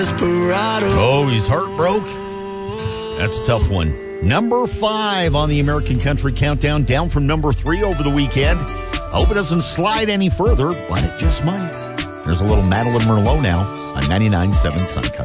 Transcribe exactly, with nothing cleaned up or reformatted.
Oh, he's heartbroken. That's a tough one. Number five on the American Country Countdown, down from number three over the weekend. I hope it doesn't slide any further, but it just might. There's a little Madeline Merlot now on ninety-nine point seven Sun Country.